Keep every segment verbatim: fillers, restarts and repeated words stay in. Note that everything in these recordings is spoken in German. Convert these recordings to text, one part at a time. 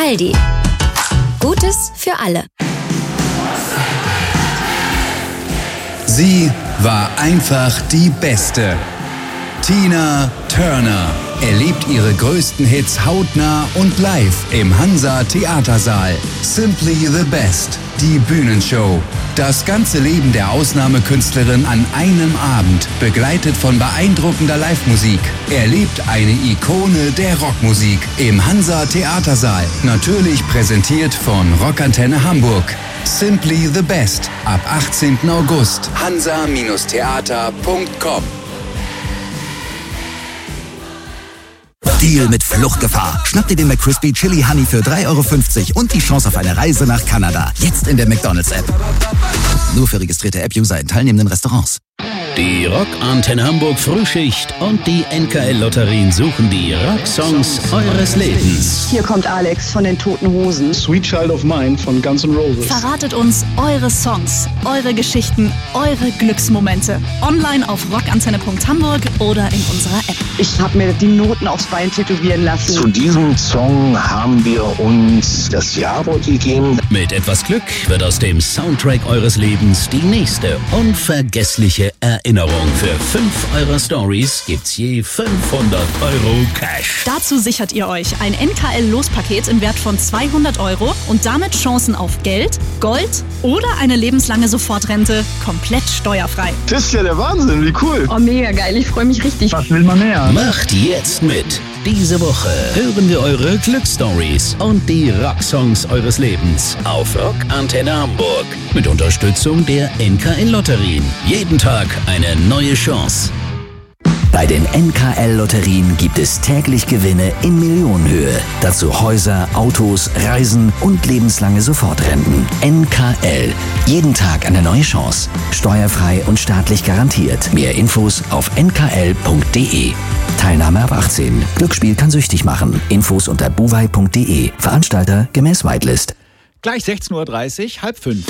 Aldi. Gutes für alle. Sie war einfach die Beste. Tina Turner erlebt ihre größten Hits hautnah und live im Hansa Theatersaal. Simply the Best, die Bühnenshow. Das ganze Leben der Ausnahmekünstlerin an einem Abend, begleitet von beeindruckender Live-Musik. Erlebt eine Ikone der Rockmusik im Hansa Theatersaal. Natürlich präsentiert von Rockantenne Hamburg. Simply the Best. Ab achtzehnten August. hansa Theater punkt com. Deal mit Fluchtgefahr. Schnapp dir den McCrispy Chili Honey für drei Euro fünfzig und die Chance auf eine Reise nach Kanada. Jetzt in der McDonald's-App. Nur für registrierte App-User in teilnehmenden Restaurants. Die Rockantenne Hamburg Frühschicht und die N K L-Lotterien suchen die Rocksongs eures Lebens. Hier kommt Alex von den Toten Hosen. Sweet Child of Mine von Guns N' Roses. Verratet uns eure Songs, eure Geschichten, eure Glücksmomente. Online auf rockantenne punkt hamburg oder in unserer App. Ich habe mir die Noten aufs Bein tätowieren lassen. Zu diesem Song haben wir uns das Ja-Wort gegeben. Mit etwas Glück wird aus dem Soundtrack eures Lebens die nächste unvergessliche Erinnerung. Für fünf eurer Stories gibt's je fünfhundert Euro Cash. Dazu sichert ihr euch ein N K L-Lospaket im Wert von zweihundert Euro und damit Chancen auf Geld, Gold oder eine lebenslange Sofortrente komplett steuerfrei. Das ist ja der Wahnsinn, wie cool. Oh, mega geil, ich freue mich richtig. Was will man mehr? Macht jetzt mit. Diese Woche hören wir eure Glücksstories und die Rocksongs eures Lebens auf Rockantenne Hamburg. Mit Unterstützung der N K L-Lotterien. Jeden Tag eine neue Chance. Bei den N K L-Lotterien gibt es täglich Gewinne in Millionenhöhe. Dazu Häuser, Autos, Reisen und lebenslange Sofortrenten. N K L. Jeden Tag eine neue Chance. Steuerfrei und staatlich garantiert. Mehr Infos auf n k l punkt d e. Teilnahme ab achtzehn. Glücksspiel kann süchtig machen. Infos unter buwei punkt d e. Veranstalter gemäß Whitelist. Gleich sechzehn Uhr dreißig, halb fünf.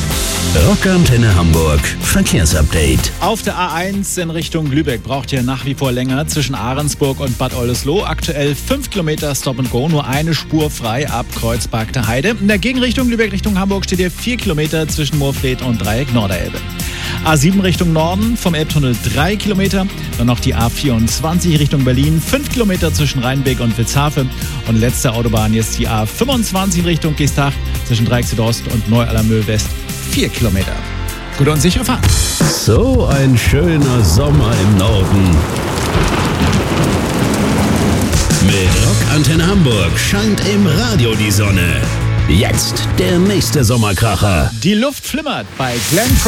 Rockantenne Hamburg Verkehrsupdate. Auf der A eins in Richtung Lübeck braucht ihr nach wie vor länger zwischen Ahrensburg und Bad Oldesloe. Aktuell fünf Kilometer Stop and Go, nur eine Spur frei ab Kreuzberg der Heide. In der Gegenrichtung Lübeck Richtung Hamburg steht ihr vier Kilometer zwischen Moorfried und Dreieck Norderelbe. A sieben Richtung Norden vom Elbtunnel drei Kilometer. Dann noch die A vierundzwanzig Richtung Berlin, fünf Kilometer zwischen Rheinbeck und Wilshafe. Und letzte Autobahn jetzt die A fünfundzwanzig Richtung Geestach zwischen Dreieck Südost und Neu-Allermöhl West. Vier Kilometer. Gute und sichere Fahrt. So ein schöner Sommer im Norden. Mit Rockantenne Hamburg scheint im Radio die Sonne. Jetzt der nächste Sommerkracher. Die Luft flimmert bei Glenn